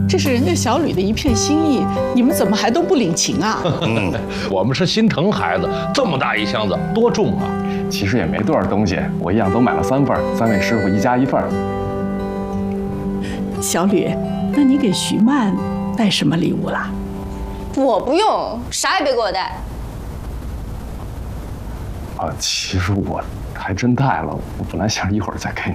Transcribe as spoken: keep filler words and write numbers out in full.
这是人家小吕的一片心意，你们怎么还都不领情啊？ 嗯，我们是心疼孩子，这么大一箱子多重啊！ 其实也没多少东西，我一样都买了三份，三位师傅一家一份。 小吕，那你给徐曼带什么礼物啦？ 我不用，啥也别给我带。 啊，其实我还真带了，我本来想一会儿再给你。